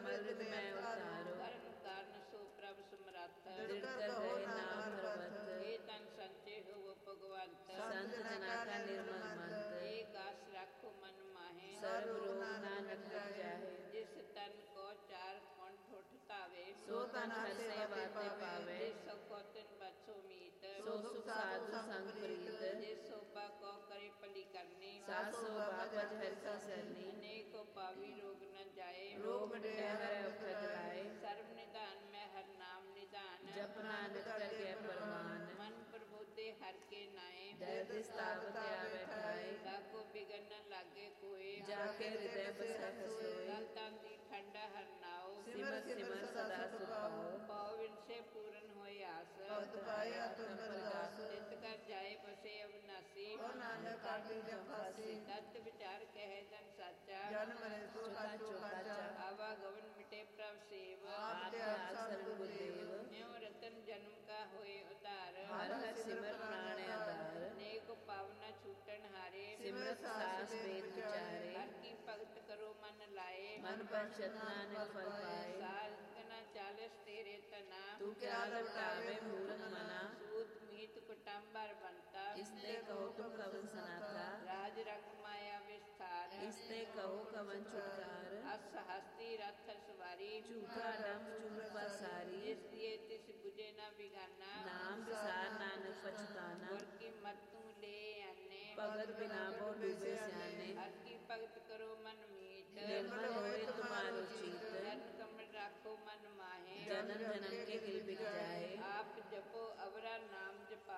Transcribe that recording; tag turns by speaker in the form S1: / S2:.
S1: कमल हृद में उतारो।
S2: धर्म कारण सो प्रभ समरथ,
S1: दृढ़ कर रहे नाम पर्वत।
S2: हे तन संचय हो भगवंत,
S1: संत जना का निर्मल मंत्र।
S2: एक आस रखो मन माहे,
S1: सर्व रोग नानक मिट जाहे।
S2: जिस तन को चार कंठ उठतावे,
S1: सो तन हर से बातें पावे।
S2: जिस सो को तिन बच्चो मीत,
S1: सो सुख साधु संग प्रीत।
S2: जिस शोभा को करे पली करनी,
S1: सासो बापज हर की सरनी।
S2: अनेको पावी रोग न जाए,
S1: रोग मिटे हर औखद लाए।
S2: सर्व निदान में हर नाम निदान,
S1: जप नानक कर के परमान।
S2: मन प्रबोधे हर के नाए,
S1: दर्द स्थावत आवे ठाए।
S2: ताको बिगन न लागे कोई,
S1: जाके हृदय बसै सोए।
S2: गलतां दी ठंडा हर नाओ,
S1: सिमर सिमर सदा सुख पाओ।
S2: पाओ इनसे पूर्ण होए आस,
S1: बहुत पाए आत्म प्रकाश।
S2: नित कर जाए बसे अविनाशी,
S1: नानक काटी जब फांसी।
S2: तत्व विचार कहे जन साचा,
S1: जन मरे चोका चोका।
S2: आवागमन मिटे प्रभ सेव,
S1: आप त्याग सर्व गुरुदेव।
S2: न्यों रतन जन्म का होए उतार,
S1: हर हर सिमर प्राण आधार।
S2: नेक पावना छूटन हारे,
S1: सिमरत सास वेद विचारे।
S2: हर की भगत करो मन लाए,
S1: मन पंचत नानक फल पाए।
S2: साधना चालीस तेरे तना,
S1: तू क्या लौटावे मूरख मना।
S2: सूत मीत कुटुंबर बनता,
S1: इसने कहो तुम कवन सनाथा।
S2: राज रंग माया विस्तार,
S1: इसने कहो कवन छुटकार।
S2: अस हस्ती रथ सवारी,
S1: झूठा डम झूठ पसारी।
S2: जिस दिए तिस बुझे न बिगाना,
S1: नाम विसार नानक पछताना।
S2: गुर की मत तू ले आने,
S1: भगत बिना बो डूबे सियाने।
S2: हर की भगत करो मन मीत,
S1: निर्मल होए तुम्हारो चित।
S2: जन कमल राखो मन माहे,
S1: जन्म जन्म के गिल बिक जाए।
S2: आप जपो अवरा नाम जपा।